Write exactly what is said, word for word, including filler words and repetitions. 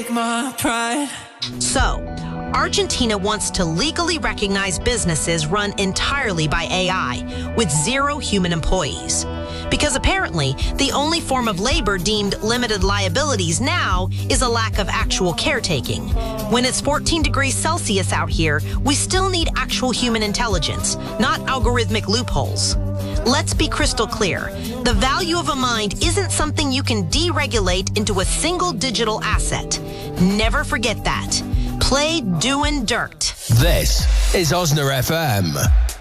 take my pride. So, Argentina wants to legally recognize businesses run entirely by A I with zero human employees. Because apparently, the only form of labor deemed limited liabilities now is a lack of actual caretaking. When it's fourteen degrees Celsius out here, we still need actual human intelligence, not algorithmic loopholes. Let's be crystal clear. The value of a mind isn't something you can deregulate into a single digital asset. Never forget that. Play doing dirt. This is Osna F M.